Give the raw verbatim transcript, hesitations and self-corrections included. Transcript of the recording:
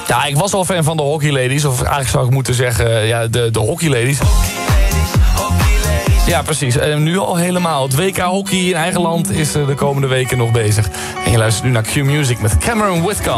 Ja, ik was al fan van de Hockey Ladies. Of eigenlijk zou ik moeten zeggen, ja, de, de Hockey Ladies. Ja, precies. En nu al helemaal. Het W K Hockey in eigen land is de komende weken nog bezig. En je luistert nu naar Q Music met Cameron Whitcomb.